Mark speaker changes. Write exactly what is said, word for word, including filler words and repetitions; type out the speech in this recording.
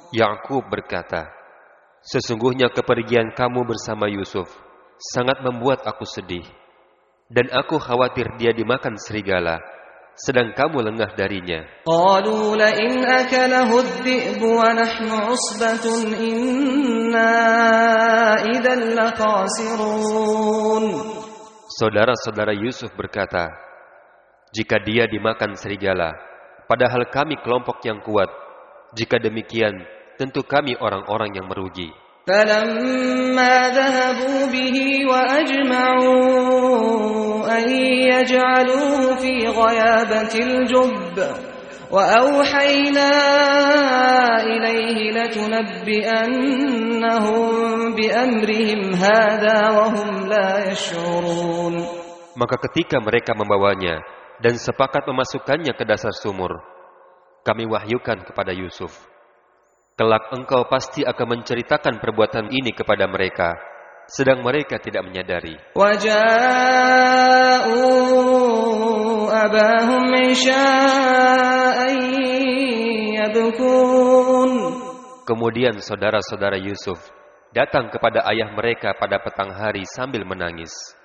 Speaker 1: Yakub berkata, sesungguhnya kepergian kamu bersama Yusuf sangat membuat aku sedih, dan aku khawatir dia dimakan serigala, sedang kamu lengah darinya.
Speaker 2: قالوا لئن أكله الذئب ونحن عصبة إنا إذا لخاسرون.
Speaker 1: Saudara-saudara Yusuf berkata, jika dia dimakan serigala, padahal kami kelompok yang kuat, jika demikian, tentu kami orang-orang yang merugi.
Speaker 2: فَلَمَّا ذَهَبُوا بِهِ وَأَجْمَعُوا أَن يَجْعَلُوهُ فِي غَيَابَتِ الْجُبِّ وَأَوْحَيْنَا إِلَيْهِ لَتُنَبِّئَنَّهُم بِأَمْرِهِمْ هَذَا وَهُمْ لَا يَشْعُرُونَ.
Speaker 1: Maka ketika mereka membawanya dan sepakat memasukkannya ke dasar sumur, kami wahyukan kepada Yusuf, kelak engkau pasti akan menceritakan perbuatan ini kepada mereka, sedang mereka tidak menyadari.
Speaker 2: وَجَاءُوا أَبَاهُمْ عِشَاءً يَبْكُونَ.
Speaker 1: Kemudian saudara-saudara Yusuf datang kepada ayah mereka pada petang hari sambil menangis.